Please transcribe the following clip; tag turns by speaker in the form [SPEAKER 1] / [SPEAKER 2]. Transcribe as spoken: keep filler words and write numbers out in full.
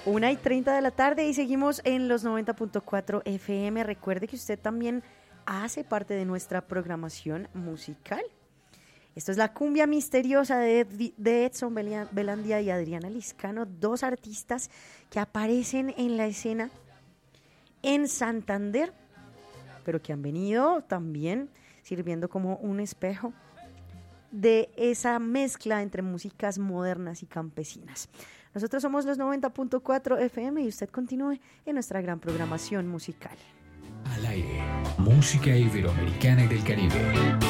[SPEAKER 1] Una y treinta de la tarde y seguimos en los noventa punto cuatro F M. Recuerde que usted también hace parte de nuestra programación musical. Esto es la cumbia misteriosa de, Ed, de Edson Belandia y Adriana Liscano, dos artistas que aparecen en la escena en Santander, pero que han venido también sirviendo como un espejo de esa mezcla entre músicas modernas y campesinas. Nosotros somos los noventa punto cuatro F M y usted continúe en nuestra gran programación musical.
[SPEAKER 2] Al aire, música iberoamericana y del Caribe.